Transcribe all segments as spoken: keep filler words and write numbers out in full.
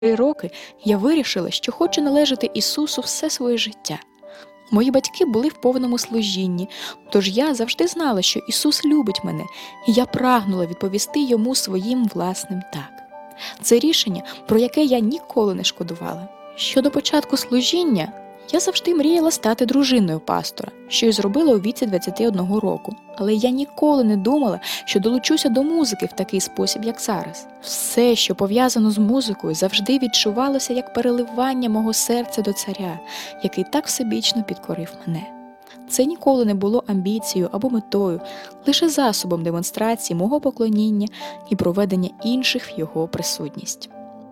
Три роки я вирішила, що хочу належати Ісусу все своє життя. Мої батьки були в повному служінні, тож я завжди знала, що Ісус любить мене, і я прагнула відповісти Йому своїм власним «так». Це рішення, про яке я ніколи не шкодувала. Щодо початку служіння, я завжди мріяла стати дружиною пастора, що й зробила у віці двадцяти одного року. Але я ніколи не думала, що долучуся до музики в такий спосіб, як зараз. Все, що пов'язано з музикою, завжди відчувалося як переливання мого серця до царя, який так всебічно підкорив мене. Це ніколи не було амбіцією або метою, лише засобом демонстрації мого поклоніння і проведення інших в його присутність.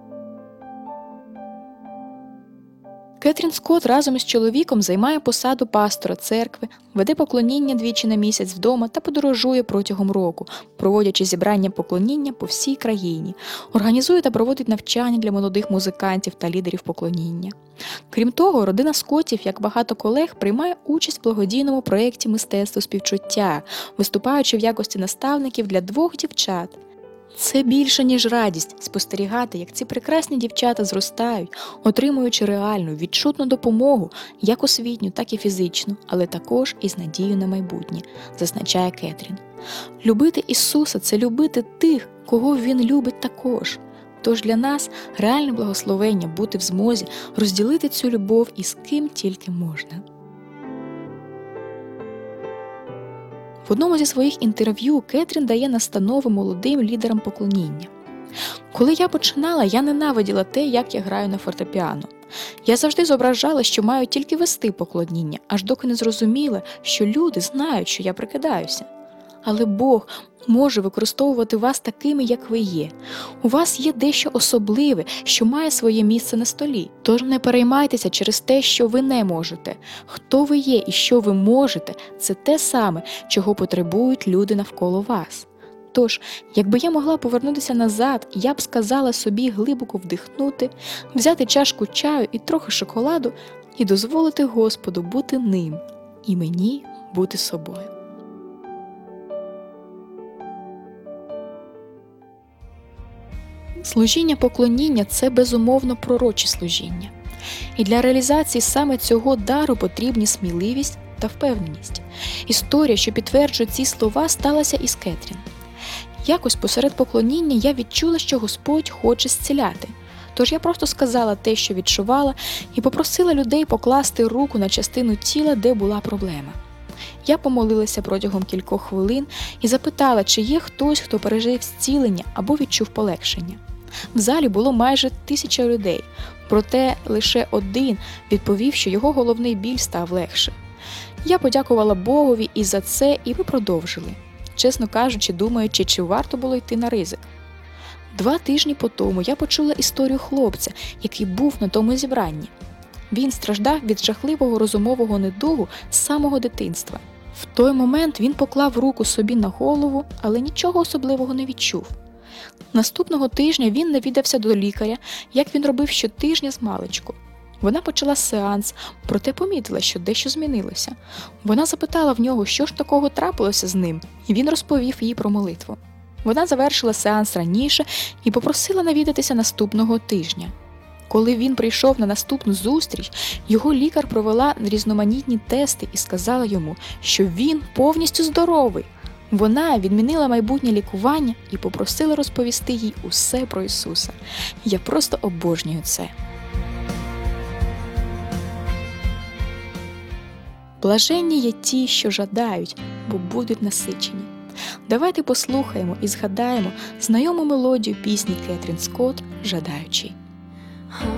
Кетрін Скотт разом із чоловіком займає посаду пастора церкви, веде поклоніння двічі на місяць вдома та подорожує протягом року, проводячи зібрання поклоніння по всій країні, організує та проводить навчання для молодих музикантів та лідерів поклоніння. Крім того, родина Скоттів, як багато колег, приймає участь в благодійному проєкті «Мистецтво співчуття», виступаючи в якості наставників для двох дівчат. Це більше, ніж радість – спостерігати, як ці прекрасні дівчата зростають, отримуючи реальну, відчутну допомогу, як освітню, так і фізичну, але також із надією на майбутнє, зазначає Кетрін. Любити Ісуса – це любити тих, кого Він любить також. Тож для нас реальне благословення бути в змозі розділити цю любов із ким тільки можна. В одному зі своїх інтерв'ю Кетрін дає настанови молодим лідерам поклоніння. «Коли я починала, я ненавиділа те, як я граю на фортепіано. Я завжди зображала, що маю тільки вести поклоніння, аж доки не зрозуміла, що люди знають, що я прикидаюся. Але Бог може використовувати вас такими, як ви є. У вас є дещо особливе, що має своє місце на столі. Тож не переймайтеся через те, що ви не можете. Хто ви є і що ви можете – це те саме, чого потребують люди навколо вас. Тож, якби я могла повернутися назад, я б сказала собі глибоко вдихнути, взяти чашку чаю і трохи шоколаду і дозволити Господу бути ним, і мені бути собою». Служіння поклоніння – це безумовно пророче служіння. І для реалізації саме цього дару потрібні сміливість та впевненість. Історія, що підтверджує ці слова, сталася із Кетрін. Якось посеред поклоніння я відчула, що Господь хоче зціляти. Тож я просто сказала те, що відчувала, і попросила людей покласти руку на частину тіла, де була проблема. Я помолилася протягом кількох хвилин і запитала, чи є хтось, хто пережив зцілення або відчув полегшення. В залі було майже тисяча людей, проте лише один відповів, що його головний біль став легше. Я подякувала Богові і за це, і ми продовжили, чесно кажучи, думаючи, чи варто було йти на ризик. Два тижні по тому я почула історію хлопця, який був на тому зібранні. Він страждав від жахливого розумового недугу з самого дитинства. В той момент він поклав руку собі на голову, але нічого особливого не відчув. Наступного тижня він навідався до лікаря, як він робив щотижня змалечку. Вона почала сеанс, проте помітила, що дещо змінилося. Вона запитала в нього, що ж такого трапилося з ним, і він розповів їй про молитву. Вона завершила сеанс раніше і попросила навідатися наступного тижня. Коли він прийшов на наступну зустріч, його лікар провела різноманітні тести і сказала йому, що він повністю здоровий. Вона відмінила майбутнє лікування і попросила розповісти їй усе про Ісуса. Я просто обожнюю це. Блаженні є ті, що жадають, бо будуть насичені. Давайте послухаємо і згадаємо знайому мелодію пісні Кетрін Скотт «Жадаючий».